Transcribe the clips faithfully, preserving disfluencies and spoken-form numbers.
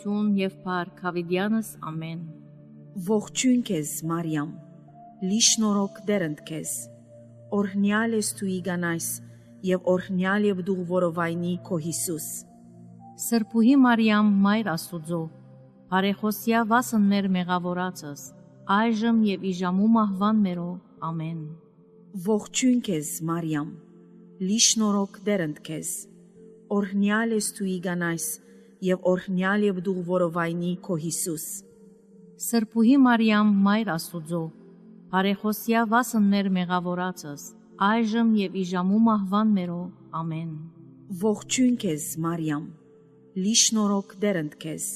գոհություն եւ փառք հավիտյանս ամեն։ Ողջույն քեզ, Մարիամ, լի շնորհք դերընդ քեզ, օրհնյալ ես դու իգանայս եւ օրհնյալ եւ դու որովայնի քո Հիսուս։ Սրբուհի Մարիամ, Մայր Աստուծո, բարեխոսյա վասն մեր մեղավորացս, այժմ եւ իժամու մահվան մերո, ամեն։ Ողջույն քեզ, Մարիամ, լի շնորհք դերընդ քեզ, օրհնյալ ես դու իգանայս եւ օրհնյալ եւ դու որովայնի քո Հիսուս։ Սրբուհի Մարիամ, Մայր Աստուծո, բարեխոսյա վասն մեր մեղավորացս, այժմ եւ իժամու մահվան մերո, ամեն։ Ողջույն քեզ, Մարիամ, լի շնորհք դերընդ քեզ,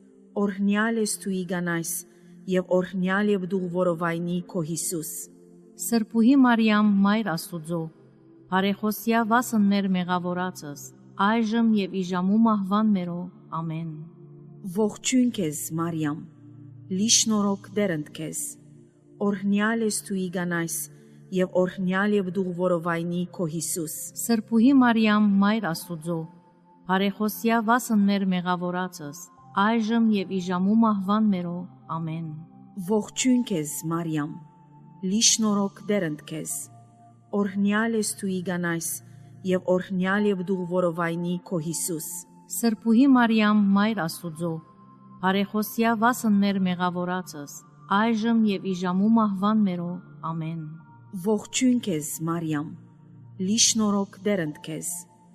օրհնյալ ես դու իգանայս եւ օրհնյալ եւ դու որովայնի քո Հիսուս։ Սրբուհի Մարիամ, Մայր Աստուծո, բարեխոսյա վասն մեր մեղավորացս, այժմ եւ իժամու մահվան մերո, ամեն։ Ողջույն քեզ, Մարիամ, լի շնորհք դերընդ քեզ, օրհնյալ ես դու իգանայս եւ օրհնյալ եւ դու որովայնի քո Հիսուս։ Սրբուհի Մարիամ, Մայր Աստուծո, բարեխոսյա վասն մեր մեղավորացս, այժմ եւ իժամու մահվան մերո, ամեն։ Ողջույն քեզ, Մարիամ, լի շնորհք դերընդ քեզ, օրհնյալ ես դու իգանայս եւ օրհնյալ եւ դու որովայնի քո Հիսուս։ Սրբուհի Մարիամ, Մայր Աստուծո, բարեխոսյա վասն մեր մեղավորացս, այժմ եւ իժամու մահվան մերո, ամեն։ Ողջույն քեզ, Մարիամ, լի շնորհք դերընդ քեզ,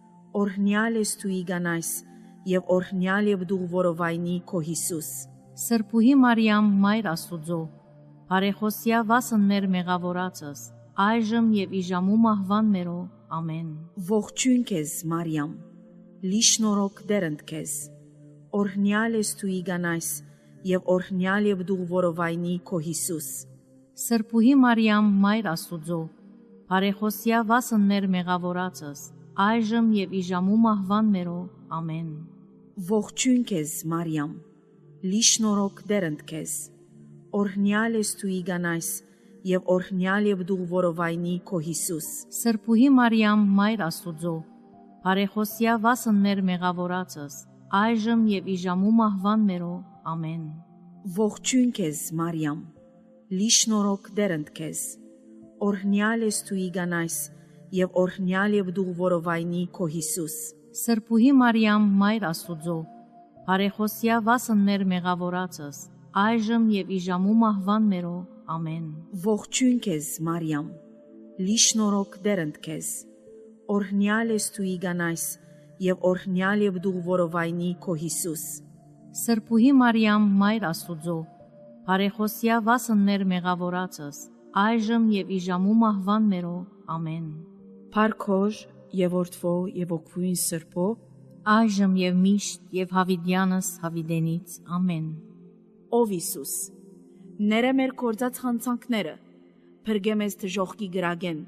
օրհնյալ ես դու իգանայս եւ օրհնյալ եւ դու որովայնի քո Հիսուս։ Սրբուհի Մարիամ, Մայր Աստուծո, բարեխոսյա վասն մեր մեղավորացս, այժմ եւ իժամու մահվան մերո, ամեն։ Ողջույն քեզ, Մարիամ, լի շնորհք դերընդ քեզ, օրհնյալ ես դու իգանայս եւ օրհնյալ եւ դու որովայնի քո Հիսուս։ Սրբուհի Մարիամ, Մայր Աստուծո, բարեխոսյա վասն մեր մեղավորացս, այժմ եւ իժամու մահվան մերո, ամեն։ Ողջույն քեզ, Մարիամ, լի շնորհք դերընդ քեզ, օրհնյալ ես դու իգանայս եւ օրհնյալ եւ դու որովայնի քո Հիսուս։ Սրբուհի Մարիամ, Մայր Աստուծո, բարեխոսյա վասն մեր մեղավորացս, այժմ եւ իժամու մահվան մերո, ամեն։ Ողջույն քեզ, Մարիամ, լի շնորհք դերընդ քեզ, օրհնյալ ես դու իգանայս եւ օրհնյալ եւ դու որովայնի քո Հիսուս։ Սրբուհի Մարիամ, Մայր Աստուծո, բարեխոսյա վասն մեր մեղավորացս, այժմ եւ իժամու մահվան մերո, ամեն։ Ողջույն քեզ, Մարիամ, լի շնորհք դերընդ քեզ, օրհնյալ ես դու իգանայս եւ օրհնյալ եւ դու որովայնի քո Հիսուս։ Սրբուհի Մարիամ, Մայր Աստուծո, բարեխոսյա վասն մեր մեղավորացս, այժմ եւ իժամու մահվան մերո, ամեն։ Փառքոր եւ Որդվո եւ Օգուին Սրբո, այժմ եւ միշտ եւ հավիտյանս հավիտենից, ամեն։ Ով Հիսուս, ները մեր կործած խանցանքները, փրկե մեզ դժոխքի գրագեն,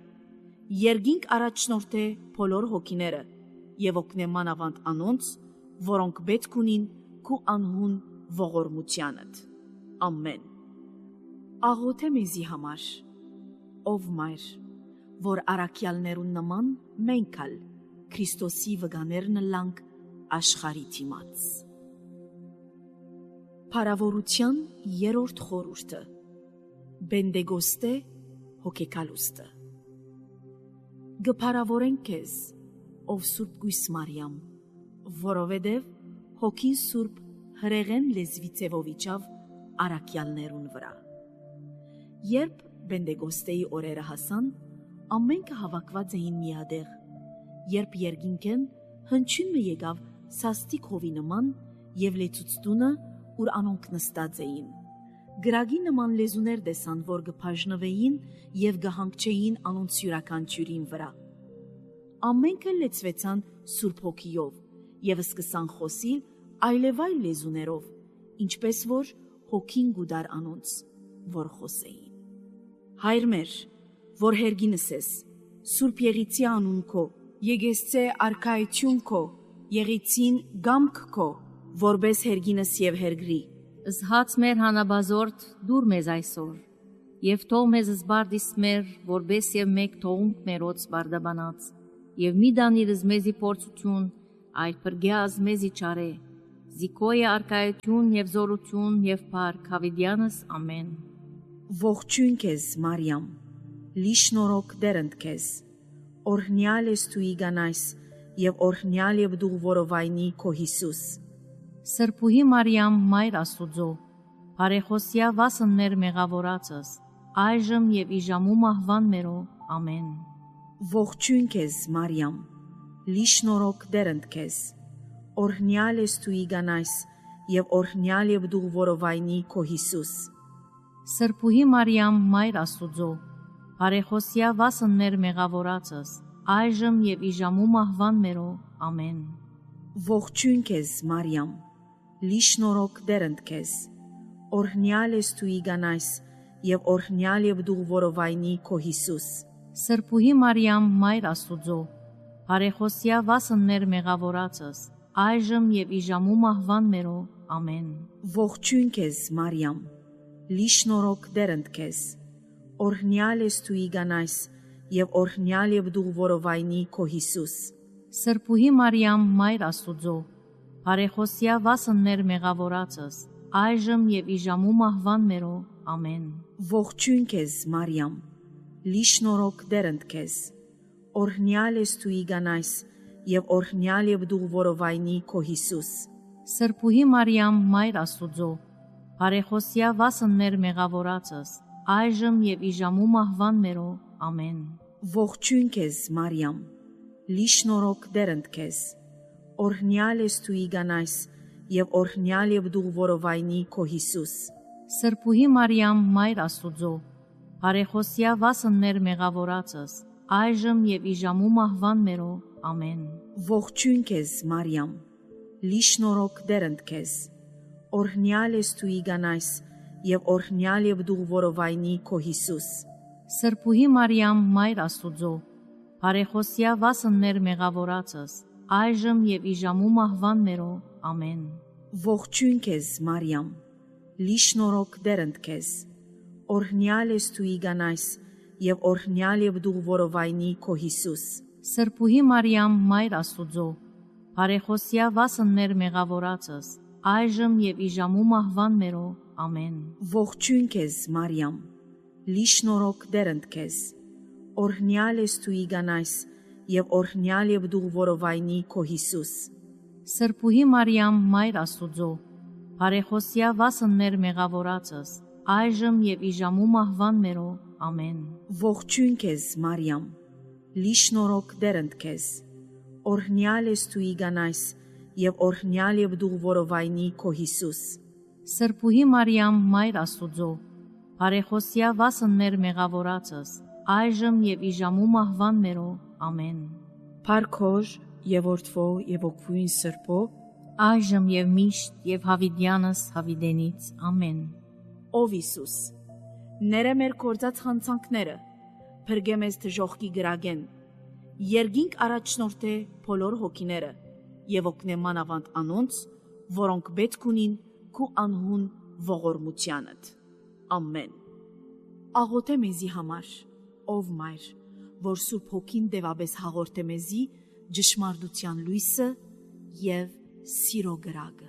երգինք առաջնորդե բոլոր հոգիները եւ օգնե մանավանդ անոնց, որոնք պետք ունին քու անհուն ողորմությանդ։ Ամեն։ Աղոթե մեզի համար, ով Մայր, որ առաքյալներուն նման մենքալ Քրիստոսի վգաներն լանք աշխարհի դիմաց։ Փարավորության երրորդ խորհուրդը, Բենդեգոստե հոգեկալուստը։ Գփարավորենք քեզ, ով Սուրբ Գույս Մարիամ, որովհետև հոգին Սուրբ հրեղեն լեզվի ձևով իջավ առաքյալներուն վրա։ Երբ Բենդեգոստեի օրերը հասան, ամենքը հավաքված էին միատեղ, երբ երկինքեն հնչյունը եկավ սաստիկ հովի նման եւ լեցուց տունը, ուր անոնք նստած էին։ Գրագի նման լեզուներ տեսան, որ գփաժնվեին եւ գահանգչեին անոնց յուրաքանչյուրին վրա։ Ամենքը լեցվեցան Սուրբ Հոգիով եւ սկսան խոսիլ այլևայլ լեզուներով, ինչպես որ հոգին գուդար անոնց, որ խոսեին։ Հայր մեր, որ հերգինս ես, Սուրբ Եղիցի անուն քո, եկեսցե արքայություն քո, Եղիցին գամք քո, որբես հերգինս եւ հերգրի։ Զհաց մեր հանաբազորդ դուր մեզ այսօր, եւ թող մեզ զբարդիս մեր, որբես եւ մեկ թողունք մերոց բարդաբանած, եւ մի դանիրս մեզի փորձություն, այլ պրգյազ մեզի չարե, Զիկոյ արկայություն եւ զորություն եւ փառք հավիդյանս ամեն։ Ողջույն քեզ, Մարիամ, լի շնորհք դերընդ քեզ, օրհնյալ ես դու իգանայս եւ օրհնյալ եւ դու որովայնի քո Հիսուս։ Սրբուհի Մարիամ, Մայր Աստուծո, բարեխոսյա վասններ մեղավորացս, այժմ եւ իժամու մահվան մերո, ամեն։ Ողջույն քեզ, Մարիամ, լի շնորհք դերընդ քեզ, օրհնյալ ես դու իգանայս եւ օրհնյալ եւ դու որովայնի քո Հիսուս։ Սրբուհի Մարիամ, Մայր Աստուծո, բարեխոսյա վասններ մեղավորացս, այժմ եւ իժամու մահվան մերո, ամեն։ Ողջույն քեզ, Մարիամ, լի շնորհք դերընդ քեզ, օրհնյալ ես դու իգանայս եւ օրհնյալ եւ դու որովայնի քո Հիսուս։ Սրբուհի Մարիամ, Մայր Աստուծո, բարեխոսյա վասններ մեղավորացս, այժմ եւ իժամու մահվան մերո, ամեն։ Ողջույն քեզ, Մարիամ, լի շնորհք դերընդ քեզ, օրհնյալ ես դու իգանայս եւ օրհնյալ եւ դու որովայնի քո Հիսուս։ Սրբուհի Մարիամ, Մայր Աստուծո, բարեխոսյա վասններ մեղավորացս, այժմ եւ իժամու մահվան մերո, ամեն։ Ողջույն քեզ, Մարիամ, լի շնորհք դերընդ քեզ, օրհնյալ ես դու իգանայս եւ օրհնյալ եւ դու որովայնի քո Հիսուս։ Սրբուհի Մարիամ, Մայր Աստուծո, բարեխոսյա վասններ մեղավորացս, այժմ եւ իժամու մահվան մերո, ամեն։ Ողջույն քեզ, Մարիամ, լի շնորհք դերընդ քեզ, օրհնյալ ես դու իգանայս եւ օրհնյալ եւ դու որովայնի քո Հիսուս։ Սրբուհի Մարիամ, Մայր Աստուծո, բարեխոսյա վասններ մեղավորացս, այժմ եւ իժամու մահվան մերո, ամեն։ Ողջույն քեզ, Մարիամ, լի շնորհք դերընդ քեզ, օրհնյալ ես դու իգանայս եւ օրհնյալ եւ դու որովայնի քո Հիսուս։ Սրբուհի Մարիամ, Մայր Աստուծո, բարեխոսյա վասններ մեղավորացս, այժմ եւ իժամու մահվան մերո, ամեն։ Ողջույն քեզ, Մարիամ, լի շնորհք դերընդ քեզ, օրհնյալ ես դու իգանայս եւ օրհնյալ եւ դու որովայնի քո Հիսուս։ Սրբուհի Մարիամ, Մայր Աստուծո, բարեխոսյա վասններ մեղավորացս, այժմ եւ իժամու մահվան մերո, ամեն։ Ողջույն քեզ, Մարիամ, լի շնորհք դերընդ քեզ, օրհնյալ ես դու իգանայս եւ օրհնյալ եւ դու որովայնի քո Հիսուս։ Սրբուհի Մարիամ, Մայր Աստուծո, բարեխոսյա վասններ մեղավորացս, այժմ եւ իժամու մահվան մերո, ամեն։ Ողջույն քեզ, Մարիամ, լի շնորհք դերընդ քեզ, օրհնյալ ես դու իգանայս եւ օրհնյալ եւ դու որովայնի քո Հիսուս։ Սրբուհի Մարիամ, Մայր Աստուծո, բարեխոսյա վասններ մեղավորացս, այժմ եւ իժամու մահվան մերո, ամեն։ Փառքոր եւ Որդվո եւ Օգվույն Սրբո, այժմ եւ միշտ եւ հավիդյանս հավիդենից, ամեն։ Ով Հիսուս, ները մեր կործած խանցանքները, փրկե մեզ դժոխքի գրագեն, երգինք առաջնորդե բոլոր հոգիները եւ օգնե մանավանդ անոնց, որոնք պետք ունին քու անհուն ողորմությանդ։ Ամեն։ Աղոթե մեզի համար, ով Մայր, որ Սուրբ Հոգին դեվաբես հաղորդե մեզի ճշմարտության լույսը եւ սիրո գրագը։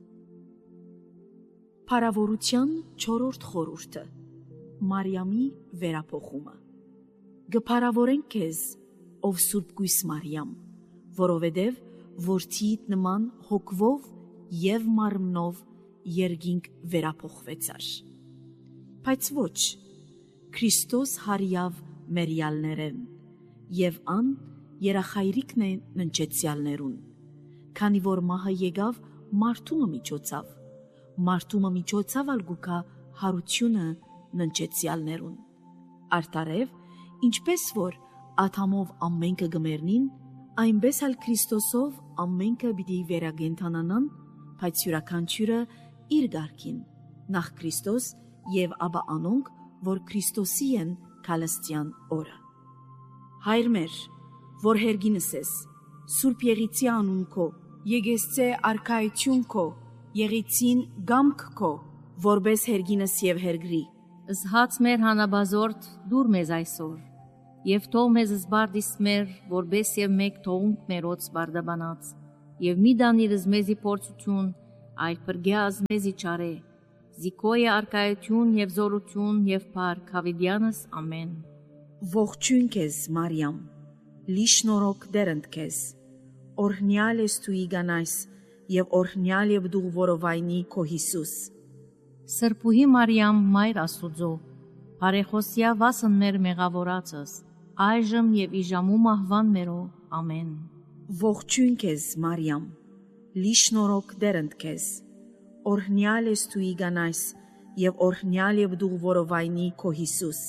Փարավորության չորրորդ խորհուրդը, Մարիամի վերափոխումը։ Գփարավորենք քեզ, ով Սուրբ Գույս Մարիամ, որովհետև որդիդ նման հոգվով եւ մարմնով երգինք վերափոխվեցար։ Բայց ոչ, Քրիստոս հարյավ մերյալներեն, եւ ան երախայրիկն է ննչեցյալներուն, քանի որ մահը եկավ մարդումը միջոցավ, մարդումը միջոցավ ալգուկա հարությունը ննչեցյալներուն։ Արտարև, ինչպես որ աթամով ամենքը գմերնին, այնպես ալ Քրիստոսով ամենքը պիտի վերագենթանանան, բայց յուրաքանչյուրը իր գարքին, նախ Քրիստոս եւ ապա անոնք, որ Քրիստոսի են քալստյան օրը։ Հայր մեր, որ հերգինս ես, Սուրբ Եղիցի անուն քո, եկեսցե արքայություն քո, Եղիցին գամք քո, որբես հերգինս եւ հերգրի։ Զհաց մեր հանաբազորդ դուր մեզ այսօր, եւ թող մեզ զբարդիս մեր, որբես եւ մեկ թողունք մերոց բարդաբանած, եւ մի դանիրս մեզի փորձություն, այլ բրգեազ մեզի չարե, զիկոյը արկայություն և զորություն և փառք հավիդյանս ամեն։ Ողջույն քեզ, Մարիամ, լի շնորհք դերընդ քեզ, օրհնյալ ես դու իգանայս, և օրհնյալ և դու որովայնի քո Հիսուս։ Սրբուհի Մարիամ, Մայր Աստուծո, բարեխոսյա վասններ մեղավորացս, այժմ և իժամու մահվան մերո, ամեն։ Ողջույն քեզ, Մարիամ, լի շնորհք դերընդ քեզ, օրհնյալ ես դու իգանայս, և օրհնյալ և դու որովայնի քո Հիսուս։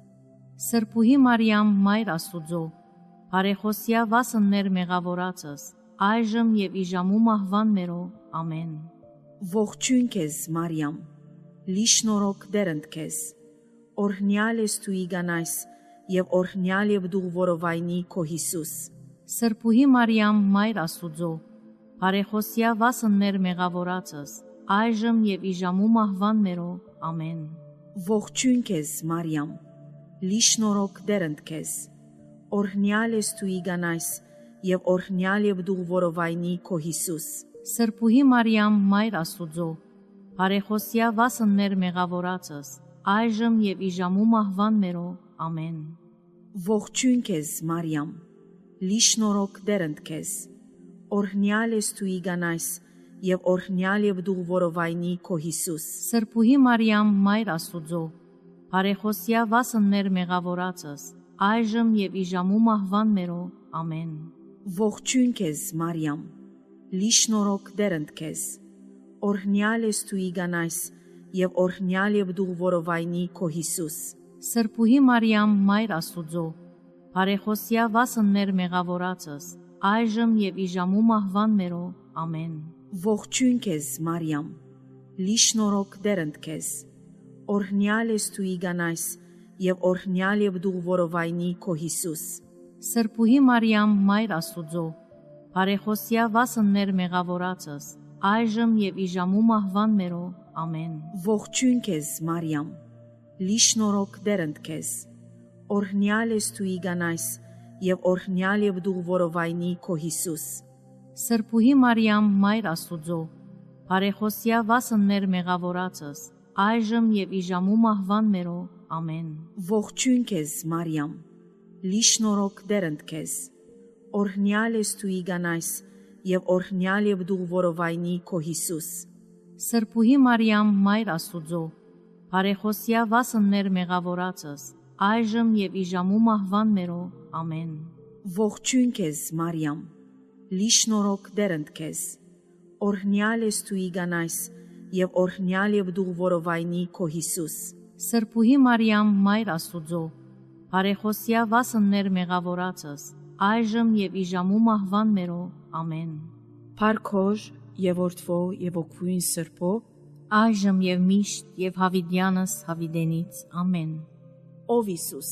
Սրբուհի Մարիամ, Մայր Աստուծո, բարեխոսյա վասններ մեղավորացս, այժմ և իժամու մահվան մերո, ամեն։ Ողջույն քեզ, Մարիամ, լի շնորհք դերընդ քեզ, օրհնյալ ես դու իգանայս, և օրհնյալ և դու որովայնի քո Հիսուս։ Սրբուհի Մարիամ, Մայր Աստուծո, բարեխոսյա վասններ մեղավորացս, այժմ և իժամու մահվան մերո, ամեն։ Ողջույն քեզ, Մարիամ, լի շնորհք դերընդ քեզ, օրհնյալ ես դու իգանայս, և օրհնյալ և դու որովայնի քո Հիսուս։ Սրբուհի Մարիամ, Մայր Աստուծո, բարեխոսյա վասններ մեղավորացս, այժմ և իժամու մահվան մերո, ամեն։ Ողջույն քեզ, Մարիամ, լի շնորհք դերընդ քեզ, օրհնյալ ես դու իգանայս, և օրհնյալ և դու որովայնի քո Հիսուս։ Սրբուհի Մարիամ, Մայր Աստուծո, բարեխոսյա վասններ մեղավորացս, այժմ և իժամու մահվան մերո, ամեն։ Ողջույն քեզ, Մարիամ, լի շնորհք դերընդ քեզ, օրհնյալ ես դու իգանայս, և օրհնյալ և դու որովայնի քո Հիսուս։ Սրբուհի Մարիամ, Մայր Աստուծո, բարեխոսյա վասններ մեղավորացս, այժմ և իժամու մահվան մերո, ամեն։ Ողջույն քեզ, Մարիամ, լի շնորհք դերընդ քեզ, օրհնյալ ես դու իգանայս, և օրհնյալ և դու որովայնի քո Հիսուս։ Սրբուհի Մարիամ, Մայր Աստուծո, բարեխոսյա վասններ մեղավորացս, այժմ և իժամու մահվան մերո, ամեն։ Ողջույն քեզ, Մարիամ, լի շնորհք դերընդ քեզ, օրհնյալ ես դու իգանայս, և օրհնյալ և դու որովայնի քո Հիսուս։ Սրբուհի Մարիամ, Մայր Աստուծո, բարեխոսյա վասններ մեղավորացս, այժմ և իժամու մահվան մերո, ամեն։ Ողջույն քեզ, Մարիամ, լի շնորհք դերընդ քեզ, օրհնյալ ես դու իգանայս, և օրհնյալ և դու որովայնի քո Հիսուս։ Սրբուհի Մարիամ, Մայր Աստուծո, բարեխոսյա վասններ մեղավորացս, այժմ և իժամու մահվան մերո, ամեն։ Ողջույն քեզ, Մարիամ, լի շնորհք դերընդ քեզ, օրհնյալ ես դու իգանայս, և օրհնյալ և դու որովայնի քո Հիսուս։ Սրբուհի Մարիամ, Մայր Աստուծո, բարեխոսյա վասններ մեղավորացս, այժմ և իժամու մահվան մերո, ամեն։ Փառք Հոր և Որդվո և Հոգուին Սրբո, այժմ և միշտ և հավիդյանս հավիդենից, ամեն։ Ով Հիսուս,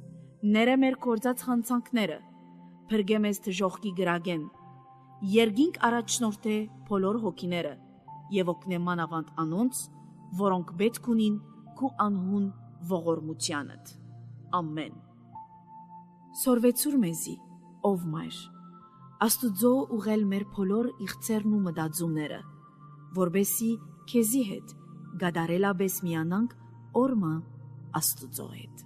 ները մեր կործած խանցանքները, փրկե մեզ դժոխքի գրագեն, երկինք առաջնորդե բոլոր հոգիները, և օգնե մանավանդ անոնց, որոնք պետք ունին քու անհուն ողորմությանդ։ Ամեն։ Սորվեցուր մեզի, ով Մայր, Աստուծո ուղել մեր բոլոր իղձերն ու մտածումները, որբեսի քեզի հետ գադարելաբես միանանք օրմը Աստուծո հետ։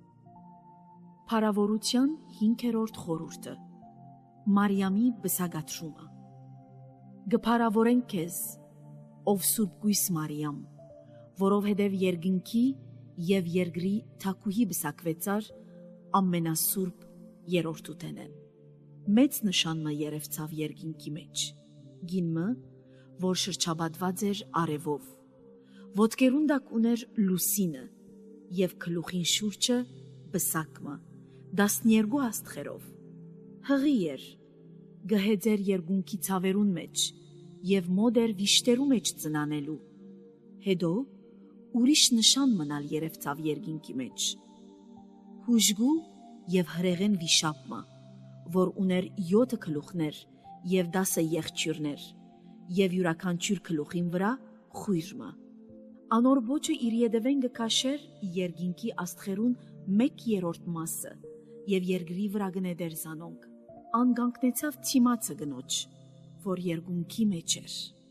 Փարավորության հինգերորդ խորհուրդը, Մարիամի բսագատրումը։ Գփարավորենք քեզ, ով Սուրբ Գույս Մարիամ, որովհետև երկնքի և երկրի թագուհի բսակվեցար ամենասուրբ երրորդութենը։ Մեծ նշանը երևցավ երկինքի մեջ, գինը, որ շրջապատված էր արևով, ոտքերուն տակ ուներ լուսինը և գլուխին շուրջը բսակը, տասներկու աստղերով։ Հղի էր, գհեծեր երկունքի ցավերուն մեջ և մոտ էր վիշտերու մեջ ծնանելու։ Հետո ուրիշ նշան մնալ երևցավ երկինքի մեջ։ Հուժգու և հրեղեն վիշապը, որ ուներ յոթ գլուխներ և դասը եղջյուրներ, և յուրաքանչյուր գլուխին վրա խույրը։ Անոր ոճը իր ետևեն կքաշեր երկինքի աստղերուն մեկ երրորդ մասը, և երկրի վրա կնետեր զանոնք, ան կանգնեցավ թիմացը գնոջ, որ երկունքի մեջ էր,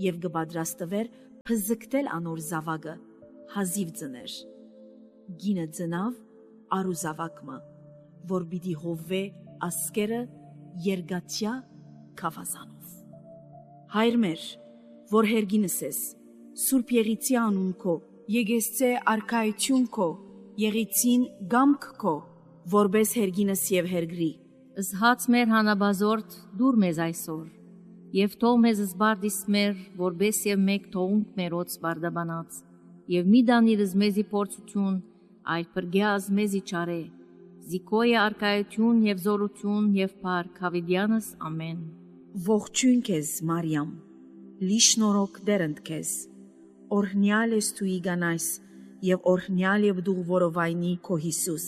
եւ կպատրաստվեր փզկտել անոր զավակը, հազիվ ծներ։ Գինը ծնավ արուզավակը, որ պիտի հովվե ասկերը երգացյա կավազանով։ Հայր մեր, որ հերգինս ես, Սուրբ Եղիցի անուն քո, եկեսցե արքայություն քո, Եղիցին գամք քո, որբես հերգինս եւ հերգրի։ Զհաց մեր հանաբազորդ դուր մեզ այսօր, եւ թող մեզ զբարդիս մեր, որբես եւ մեկ թողունք մերոց բարդաբանած, եւ մի դանիրս մեզի փորձություն, այլ պրգյազ մեզի չարե, զիկոյը արկայություն եւ զորություն եւ փառք հավիդյանս ամեն։ Ողջույն քեզ, Մարիամ, լիշնորոք դերընդ քեզ, օրհնյալ ես դու իգանայս եւ օրհնյալ եւ դու որովայնի քո Հիսուս։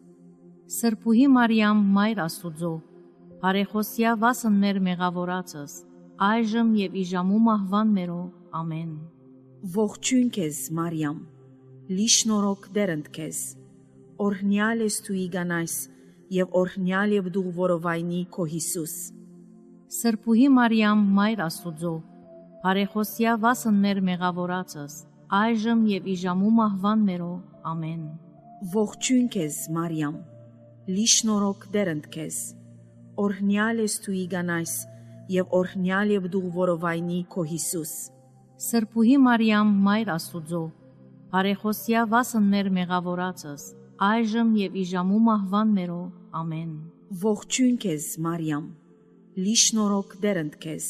Սրբուհի Մարիամ, Մայր Աստուծո, բարեխոսյա վասն մեր մեղավորացս, այժմ եւ իժամու մահվան մերո, ամեն։ Ողջույն քեզ, Մարիամ, լիշնորոք դերընդ քեզ, օրհնյալ ես դու իգանայս եւ օրհնյալ եւ դու որովայնի քո Հիսուս։ Սրբուհի Մարիամ, Մայր Աստուծո, բարեխոսյա վասն մեր մեղավորացս, այժմ եւ իժամու մահվան մերո, ամեն։ Ողջույն քեզ, Մարիամ, լիշնորոք դերընդ քեզ, օրհնյալ ես դու իգանայս եւ օրհնյալ եւ դու որովայնի քո Հիսուս։ Սրբուհի Մարիամ, Մայր Աստուծո, բարեխոսյա վասն մեր մեղավորացս, այժմ եւ իժամու մահվան մերո, ամեն։ Ողջույն քեզ, Մարիամ, լիշնորոք դերընդ քեզ,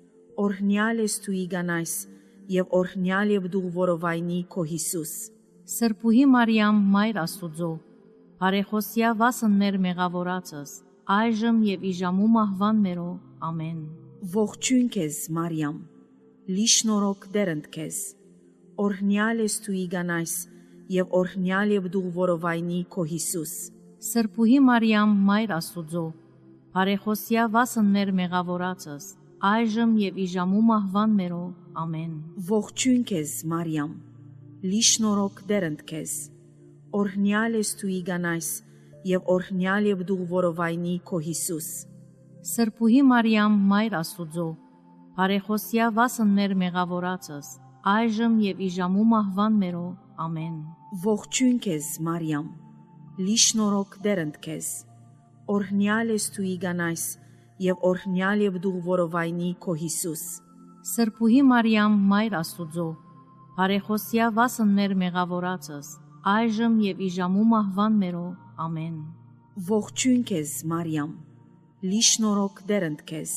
օրհնյալ ես դու իգանայս եւ օրհնյալ եւ դու որովայնի քո Հիսուս։ Սրբուհի Մարիամ, Մայր Աստուծո, բարեխոսյա վասն մեր մեղավորացս, այժմ եւ իժամու մահվան մերո, ամեն։ Ողջույն քեզ, Մարիամ, լիշնորոք դերընդ քեզ, օրհնյալ ես դու իգանայս եւ օրհնյալ եւ դու որովայնի քո Հիսուս։ Սրբուհի Մարիամ, Մայր Աստուծո, բարեխոսյա վասն մեր մեղավորացս, այժմ եւ իժամու մահվան մերո, ամեն։ Ողջույն քեզ, Մարիամ, լիշնորոք դերընդ քեզ, օրհնյալ ես դու իգանայս եւ օրհնյալ եւ դու որովայնի քո Հիսուս։ Սրբուհի Մարիամ, Մայր Աստուծո, բարեխոսյա վասն մեր մեղավորացս, այժմ եւ իժամու մահվան մերո, ամեն։ Ողջույն քեզ, Մարիամ, լիշնորոք դերընդ քեզ, օրհնյալ ես դու իգանայս եւ օրհնյալ եւ դու որովայնի քո Հիսուս։ Սրբուհի Մարիամ, Մայր Աստուծո, բարեխոսյա վասն մեր մեղավորացս, այժմ եւ իժամու մահվան մերո, ամեն։ Ողջույն քեզ, Մարիամ, լիշնորոք դերընդ քեզ,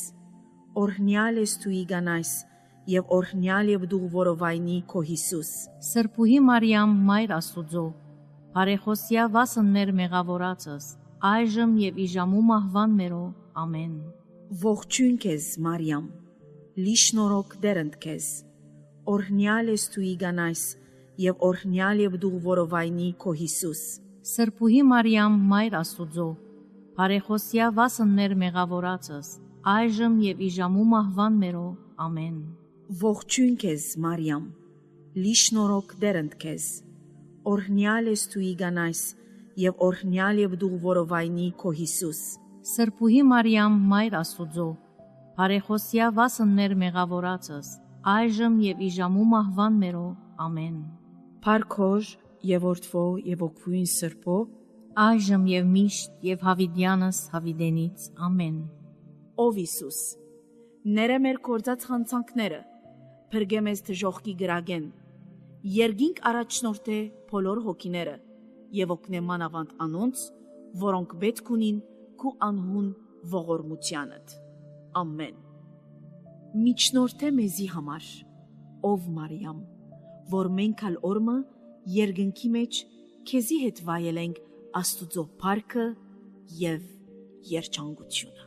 օրհնյալ ես դու իգանայս եւ օրհնյալ եւ դու որովայնի քո Հիսուս։ Սրբուհի Մարիամ, Մայր Աստուծո, բարեխոսյա վասն մեր մեղավորացս, այժմ եւ իժամու մահվան մերո, ամեն։ Ողջույն քեզ, Մարիամ, լիշնորոք դերընդ քեզ, օրհնյալ ես դու իգանայս եւ օրհնյալ եւ դու որովայնի քո Հիսուս։ Սրբուհի Մարիամ, Մայր Աստուծո, բարեխոսյա վասն մեր մեղավորացս, այժմ եւ իժամու մահվան մերո, ամեն։ Ողջույն քեզ, Մարիամ, լիշնորոք դերընդ քեզ, օրհնյալ ես դու իգանայս եւ օրհնյալ եւ դու որովայնի քո Հիսուս։ Սրբուհի Մարիամ, Մայր Աստուծո, բարեխոսյա վասն մեր մեղավորացս, այժմ եւ իժամու մահվան մերո, ամեն։ Փառքոր եւ որդվո եւ օգուին Սրբո, այժմ եւ միշտ եւ հավիդյանս հավիդենից, ամեն։ Ով Հիսուս, ները մեր կործած խանցանքները, փրկե մեզ դժոխքի գրագեն, երգինք առաջնորդե բոլոր հոգիները եւ օգնե մանավանդ անոնց, որոնք պետք ունին քու անհուն ողորմությանդ։ Ամեն։ Միջնորդե մեզի համար, ով Մարիամ, որ մենք ալ օրմը երգնքի մեջ քեզի հետ վայելենք Աստուծո փառքը եւ երջանկությունը։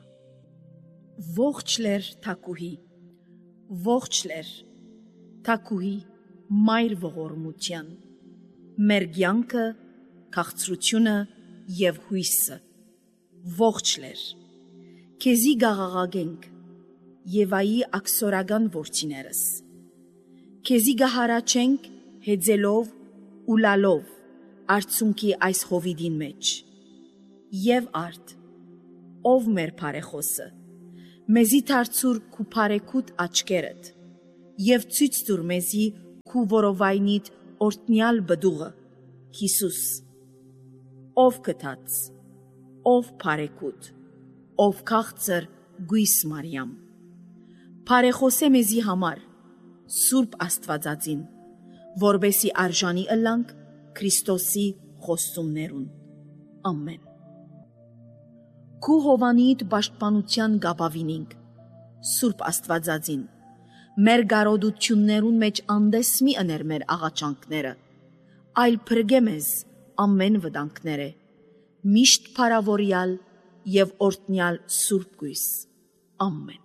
Ողջ լեր թակուհի, ողջ լեր թակուհի մայր ողորմության, մեր կյանքը, քաղցրությունը եւ հույսը, ողջ լեր, քեզի գաղաղագենք Եվայի աքսորական որդիներս, քեզի գահարաչենք հեծելով ու լալով արցունքի այս հովիդին մեջ, եւ արդ, ով մեր բարեխոսը, մեզի թարցուր քու բարեկուտ աչքերդ, եւ ցույց տուր մեզի քու որովայնիդ օրտնյալ բդուղը, Հիսուս, ով գտած, ով բարեկուտ, ով քաղցր գույս Մարիամ, բարեխոսե մեզի համար, Սուրբ Աստվածածին, որբեսի արժանի ըլլանք Քրիստոսի խոստումներուն, ամեն։ Քու հովանիդ պաշտպանության գաբավինինք, Սուրբ Աստվածածին, մեր գարոդություններուն մեջ անդես մի ըներ մեր աղաչանքները, այլ փրկե մեզ ամեն վտանգները, միշտ փարավորյալ եւ օրտնյալ Սուրբ գույս, ամեն։